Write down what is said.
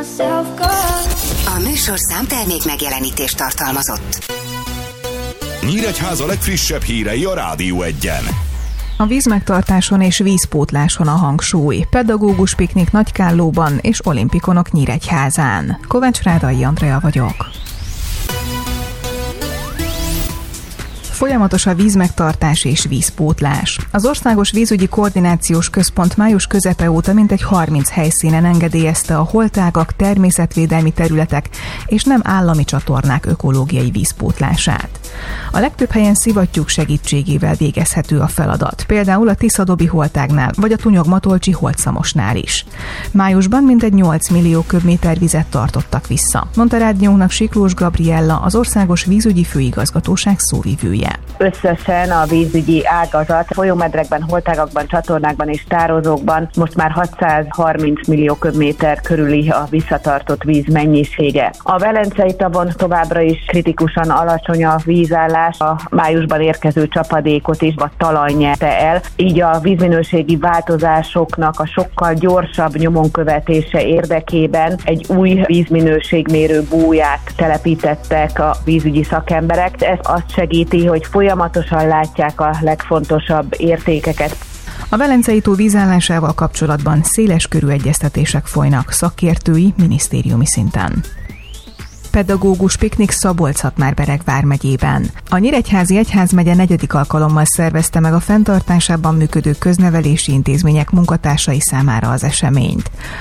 A műsor számtermék megjelenítést tartalmazott. Nyíregyháza legfrissebb hírei a Rádió 1-en. A vízmegtartáson és vízpótláson a hangsúly. Pedagógus piknik Nagykállóban és olimpikonok Nyíregyházán. Kovács Rádai Andrea vagyok. Folyamatos a vízmegtartás és vízpótlás. Az Országos Vízügyi Koordinációs Központ május közepe óta mintegy 30 helyszínen engedélyezte a holtágak, természetvédelmi területek és nem állami csatornák ökológiai vízpótlását. A legtöbb helyen szivattyúk segítségével végezhető a feladat, például a Tiszadobi holtágnál vagy a Tunyog-Matolcsi holtszamosnál is. Májusban mintegy 8 millió köbméter vizet tartottak vissza, mondta rádiónknak Siklós Gabriella, az Országos Vízügyi Főigazgatóság szóvivője. Összesen a vízügyi ágazat folyómedrekben, holtágakban, csatornákban és tározókban most már 630 millió köbméter körüli a visszatartott víz mennyisége. A Velencei tavon továbbra is kritikusan alacsony a vízállás, a májusban érkező csapadékot is a talaj nyerte el, így a vízminőségi változásoknak a sokkal gyorsabb nyomon követése érdekében egy új vízminőségmérő búját telepítettek a vízügyi szakemberek. Ez azt segíti, hogy folyamatosan látják a legfontosabb értékeket. A Velencei tó vízállásával kapcsolatban széles körű egyeztetések folynak szakértői, minisztériumi szinten. Pedagógus piknik Szabolcs-Szatmár-Bereg vármegyében. A Nyíregyházi Egyházmegye 4. alkalommal szervezte meg a fenntartásában működő köznevelési intézmények munkatársai számára az eseményt.